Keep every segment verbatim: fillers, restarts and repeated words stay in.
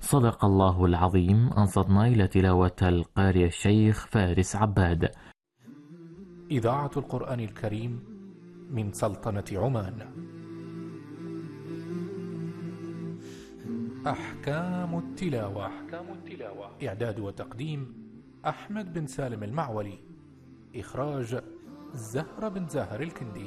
صدق الله العظيم. أنصتنا إلى تلاوة القارئ الشيخ فارس عباد. إذاعة القرآن الكريم من سلطنة عمان. أحكام التلاوة. أحكام التلاوة. إعداد وتقديم أحمد بن سالم المعولي. إخراج زهرة بن زاهر الكندي.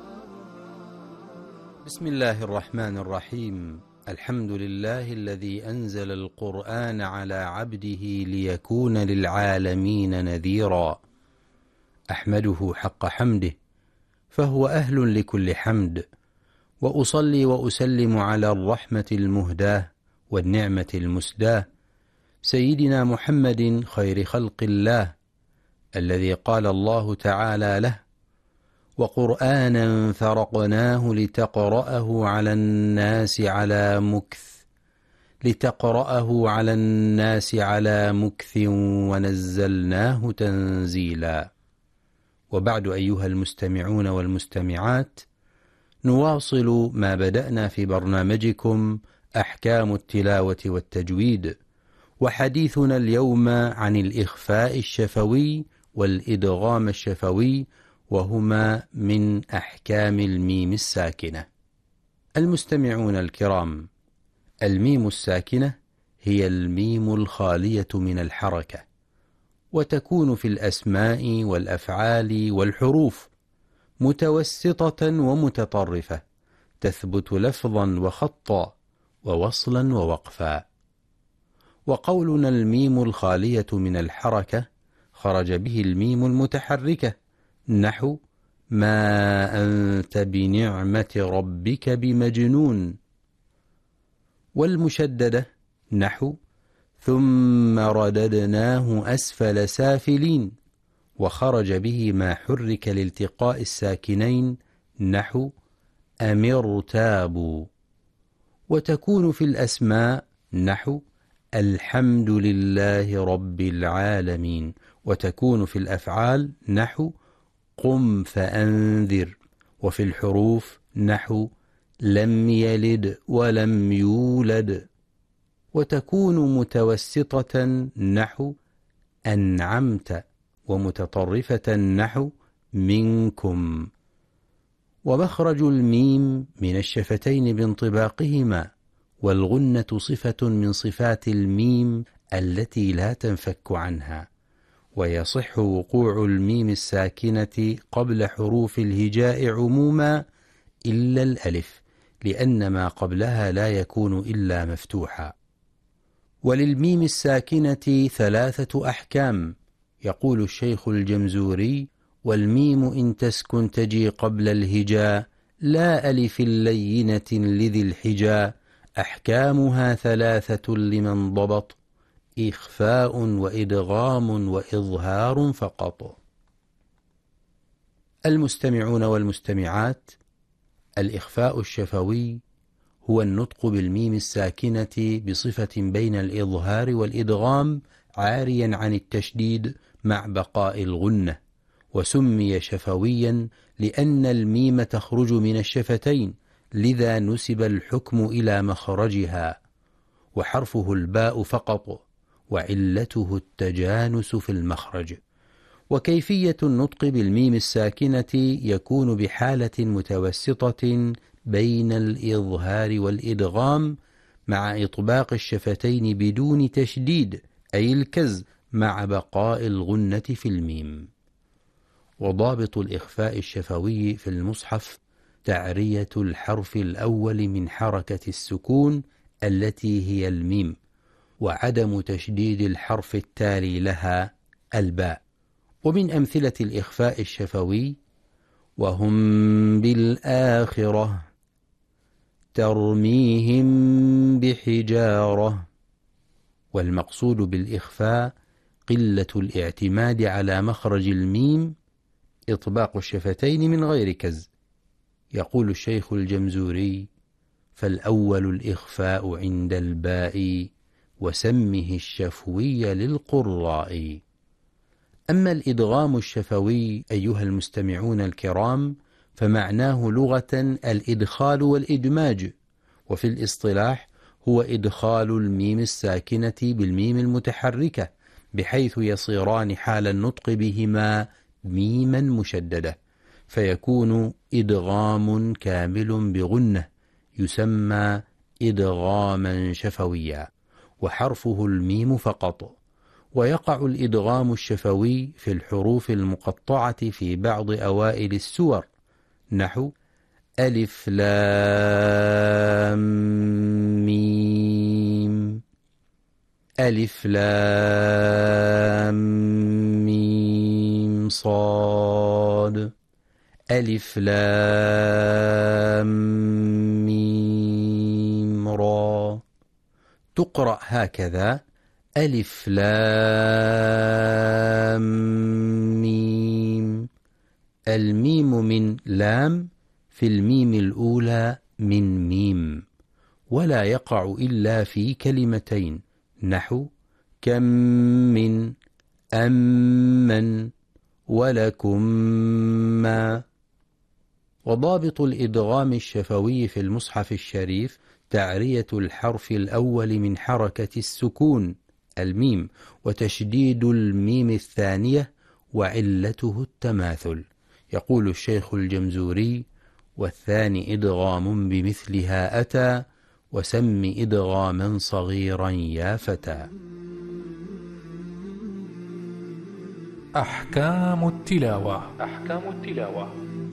بسم الله الرحمن الرحيم. الحمد لله الذي أنزل القرآن على عبده ليكون للعالمين نذيرا. أحمده حق حمده فهو أهل لكل حمد، وأصلي وأسلم على الرحمة المهداة والنعمة المسداة سيدنا محمد خير خلق الله، الذي قال الله تعالى له: وقرآنا فرقناه لتقرأه على الناس على مكث لتقرأه على الناس على مكث ونزلناه تنزيلا. وبعد أيها المستمعون والمستمعات، نواصل ما بدأنا في برنامجكم أحكام التلاوة والتجويد، وحديثنا اليوم عن الإخفاء الشفوي والإدغام الشفوي، وهما من أحكام الميم الساكنة. المستمعون الكرام، الميم الساكنة هي الميم الخالية من الحركة، وتكون في الأسماء والأفعال والحروف متوسطة ومتطرفة، تثبت لفظا وخطا ووصلا ووقفا. وقولنا الميم الخالية من الحركة خرج به الميم المتحركة، نحو ما أنت بنعمة ربك بمجنون، والمشددة نحو ثم رددناه أسفل سافلين، وخرج به ما حرك لالتقاء الساكنين، نحو أمر تابوا. وتكون في الأسماء نحو الحمد لله رب العالمين، وتكون في الأفعال نحو قم فأنذر، وفي الحروف نحو لم يلد ولم يولد. وتكون متوسطة نحو أنعمت، ومتطرفة نحو منكم. ومخرج الميم من الشفتين بانطباقهما، والغنة صفة من صفات الميم التي لا تنفك عنها. ويصح وقوع الميم الساكنة قبل حروف الهجاء عموما إلا الألف، لأن ما قبلها لا يكون إلا مفتوحا. وللميم الساكنة ثلاثة أحكام. يقول الشيخ الجمزوري: والميم إن تسكن تجي قبل الهجاء لا ألف لينة لذي الحجاء، أحكامها ثلاثة لمن ضبط، إخفاء وإدغام وإظهار فقط. المستمعون والمستمعات، الإخفاء الشفوي هو النطق بالميم الساكنة بصفة بين الإظهار والإدغام، عاريا عن التشديد مع بقاء الغنة، وسمي شفويا لأن الميم تخرج من الشفتين، لذا نسب الحكم إلى مخرجها، وحرفه الباء فقط، وعلته التجانس في المخرج. وكيفية النطق بالميم الساكنة يكون بحالة متوسطة بين الإظهار والإدغام، مع إطباق الشفتين بدون تشديد، أي الكز، مع بقاء الغنة في الميم. وضابط الإخفاء الشفوي في المصحف تعرية الحرف الأول من حركة السكون التي هي الميم، وعدم تشديد الحرف التالي لها الباء. ومن أمثلة الإخفاء الشفوي: وهم بالآخرة ترميهم بحجارة. والمقصود بالإخفاء قلة الاعتماد على مخرج الميم، إطباق الشفتين من غير كز. يقول الشيخ الجمزوري: فالأول الإخفاء عند الباء، وسمه الشفوي للقراء. أما الإدغام الشفوي أيها المستمعون الكرام، فمعناه لغة الإدخال والإدماج، وفي الاصطلاح هو إدخال الميم الساكنة بالميم المتحركة بحيث يصيران حال النطق بهما ميما مشددة، فيكون إدغام كامل بغنة يسمى إدغاما شفويا، وحرفه الميم فقط. ويقع الإدغام الشفوي في الحروف المقطعة في بعض أوائل السور، نحو ألف لام ميم، ألف لام ميم صاد، ألف لام ميم را. تقرأ هكذا: ألف لام ميم. الميم من لام في الميم الأولى من ميم، ولا يقع إلا في كلمتين، نحو كم من، أمن، ولكم ما. وضابط الإدغام الشفوي في المصحف الشريف تعرية الحرف الأول من حركة السكون الميم، وتشديد الميم الثانية، وعلته التماثل. يقول الشيخ الجمزوري: والثاني إدغام بمثلها أتى، وسم إدغاما صغيرا يا فتى. أحكام التلاوة. أحكام التلاوة.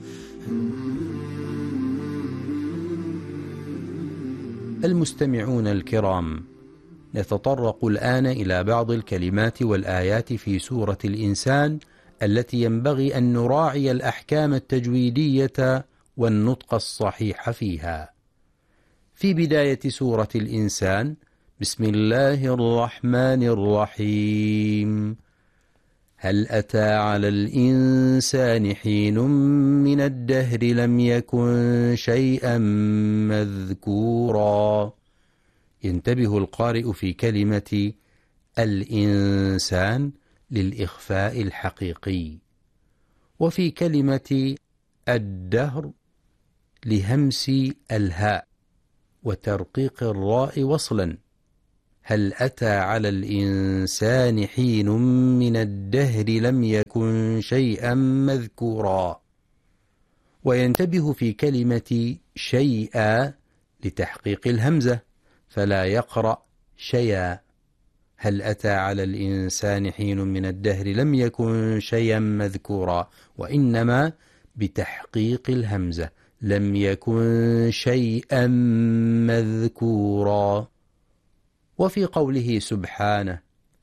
المستمعون الكرام، نتطرق الآن إلى بعض الكلمات والآيات في سورة الإنسان التي ينبغي أن نراعي الأحكام التجويدية والنطق الصحيح فيها. في بداية سورة الإنسان: بسم الله الرحمن الرحيم. هل أتى على الإنسان حين من الدهر لم يكن شيئا مذكورا. ينتبه القارئ في كلمة الإنسان للإخفاء الحقيقي، وفي كلمة الدهر لهمس الهاء وترقيق الراء وصلا. هل أتى على الإنسان حين من الدهر لم يكن شيئا مذكورا. وينتبه في كلمة شيئا لتحقيق الهمزة، فلا يقرأ شيئا. هل أتى على الإنسان حين من الدهر لم يكن شيئا مذكورا، وإنما بتحقيق الهمزة: لم يكن شيئا مذكورا. وفي قوله سبحانه: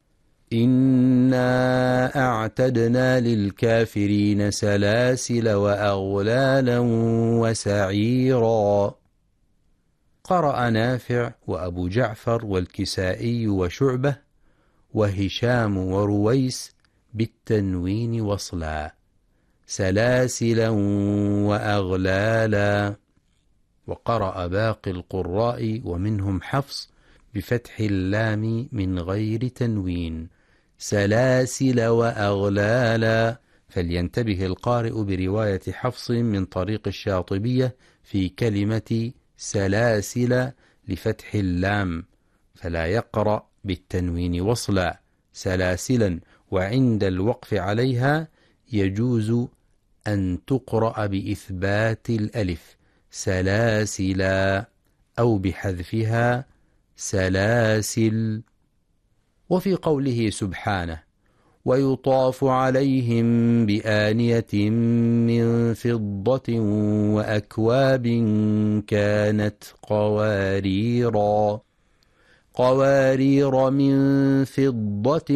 إنا أعتدنا للكافرين سلاسل وأغلالا وسعيرا. قرأ نافع وأبو جعفر والكسائي وشعبة وهشام ورويس بالتنوين وصلا: سلاسلا وأغلالا. وقرأ باقي القراء ومنهم حفص بفتح اللام من غير تنوين: سلاسل وأغلالا. فلينتبه القارئ برواية حفص من طريق الشاطبية في كلمة سلاسل لفتح اللام، فلا يقرأ بالتنوين وصلا: سلاسلا. وعند الوقف عليها يجوز أن تقرأ بإثبات الألف: سلاسلا، أو بحذفها: سلاسل. وفي قوله سبحانه: ويطاف عليهم بآنية من فضة وأكواب كانت قواريرا. قوارير من فضة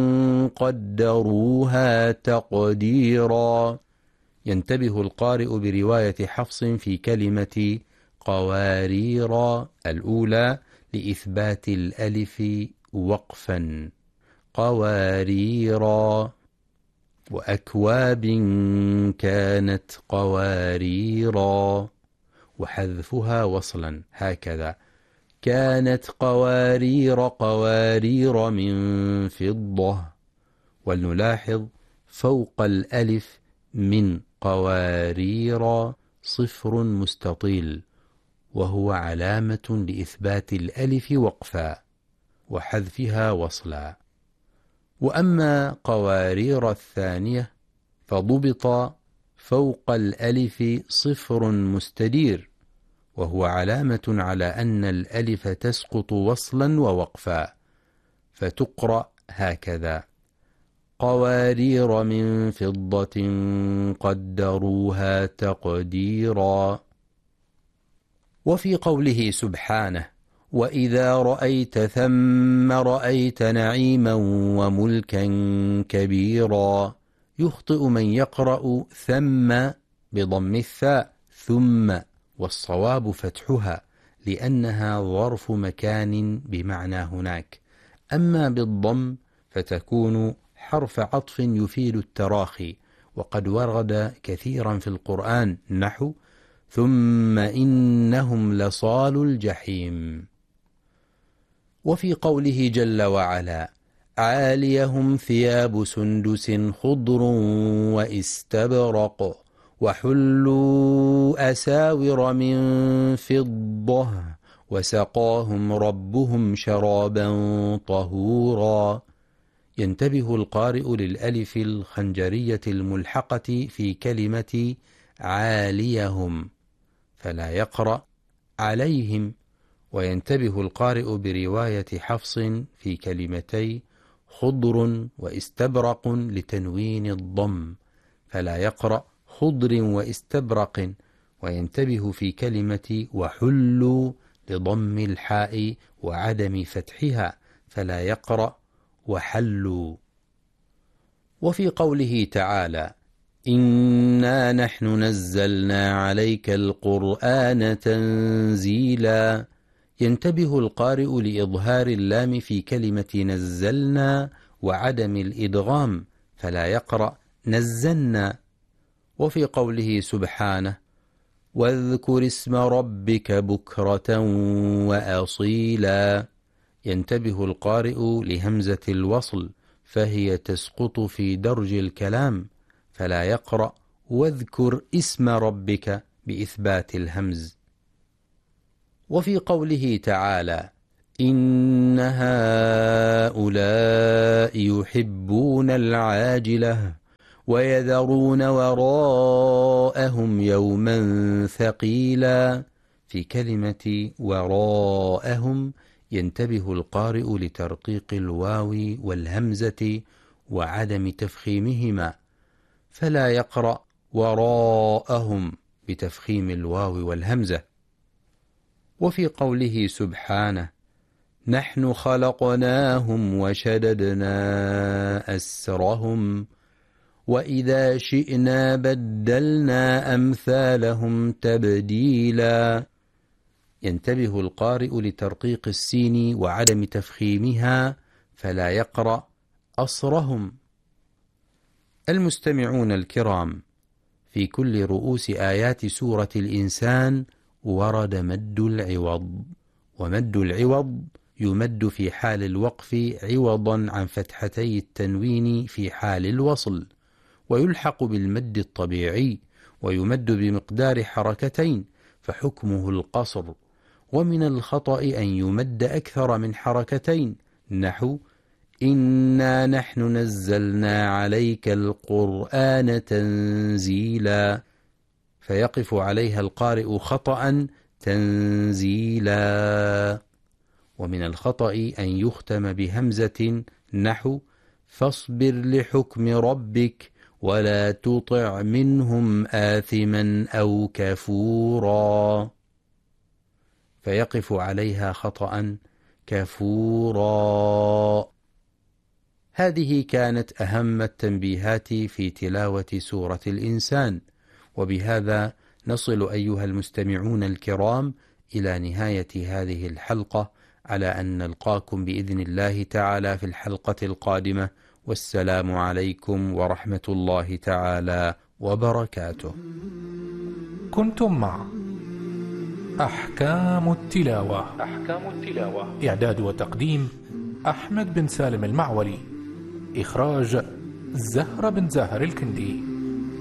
قدروها تقديرا. ينتبه القارئ برواية حفص في كلمة قوارير الأولى لإثبات الألف وقفا: قواريرا. وأكواب كانت قواريرا، وحذفها وصلا هكذا: كانت قوارير قوارير من فضة. ولنلاحظ فوق الألف من قوارير صفر مستطيل، وهو علامة لإثبات الألف وقفا وحذفها وصلا. وأما قوارير الثانية فضبط فوق الألف صفر مستدير، وهو علامة على أن الألف تسقط وصلا ووقفا، فتقرأ هكذا: قوارير من فضة قدروها تقديرا. وفي قوله سبحانه: وإذا رأيت ثم رأيت نعيما وملكا كبيرا، يخطئ من يقرأ ثم بضم الثاء ثم، والصواب فتحها لأنها ظرف مكان بمعنى هناك، أما بالضم فتكون حرف عطف يفيد التراخي، وقد ورد كثيرا في القرآن نحو ثم إنهم لصالوا الجحيم. وفي قوله جل وعلا: عاليهم ثياب سندس خضر واستبرق وحلوا أساور من فضة وسقاهم ربهم شرابا طهورا. ينتبه القارئ للألف الخنجرية الملحقة في كلمة عاليهم فلا يقرأ عليهم، وينتبه القارئ برواية حفص في كلمتي خضر واستبرق لتنوين الضم فلا يقرأ خضر واستبرق، وينتبه في كلمة وحلوا لضم الحاء وعدم فتحها فلا يقرأ وحلوا. وفي قوله تعالى: إنا نحن نزلنا عليك القرآن تنزيلا، ينتبه القارئ لإظهار اللام في كلمة نزلنا وعدم الإدغام فلا يقرأ نزلنا. وفي قوله سبحانه: واذكر اسم ربك بكرة وأصيلا، ينتبه القارئ لهمزة الوصل فهي تسقط في درج الكلام فلا يقرأ واذكر اسم ربك بإثبات الهمز. وفي قوله تعالى: إن هؤلاء يحبون العاجلة ويذرون وراءهم يوما ثقيلا، في كلمة وراءهم ينتبه القارئ لترقيق الواو والهمزة وعدم تفخيمهما فلا يقرأ وراءهم بتفخيم الواو والهمزة. وفي قوله سبحانه: نحن خلقناهم وشددنا أسرهم وإذا شئنا بدلنا أمثالهم تبديلا، ينتبه القارئ لترقيق السين وعدم تفخيمها فلا يقرأ أصرهم. المستمعون الكرام، في كل رؤوس آيات سورة الإنسان ورد مد العوض، ومد العوض يمد في حال الوقف عوضا عن فتحتي التنوين في حال الوصل، ويلحق بالمد الطبيعي ويمد بمقدار حركتين فحكمه القصر. ومن الخطأ أن يمد أكثر من حركتين نحو إنا نحن نزلنا عليك القرآن تنزيلا، فيقف عليها القارئ خطأ تنزيلا. ومن الخطأ أن يختم بهمزة نحو فاصبر لحكم ربك ولا تطع منهم آثما أو كفورا، فيقف عليها خطأ كفورا. هذه كانت أهم التنبيهات في تلاوة سورة الإنسان، وبهذا نصل أيها المستمعون الكرام إلى نهاية هذه الحلقة، على أن نلقاكم بإذن الله تعالى في الحلقة القادمة، والسلام عليكم ورحمة الله تعالى وبركاته. كنتم مع أحكام التلاوة. أحكام التلاوة إعداد وتقديم أحمد بن سالم المعولي، إخراج زهرة بن زاهر الكندي.